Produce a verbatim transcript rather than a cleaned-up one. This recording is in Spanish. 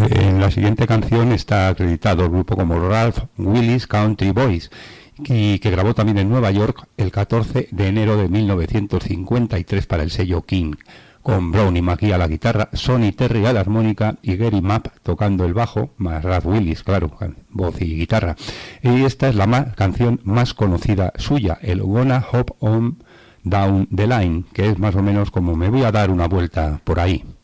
En la siguiente canción está acreditado el grupo como Ralph Willis Country Boys, y que grabó también en Nueva York el catorce de enero de mil novecientos cincuenta y tres para el sello King, con Brownie McGhee a la guitarra, Sonny Terry a la armónica y Gary Mapp tocando el bajo, más Ralph Willis, claro, voz y guitarra. Y esta es la más, canción más conocida suya, el Gonna Hop On Down the Line, que es más o menos como me voy a dar una vuelta por ahí.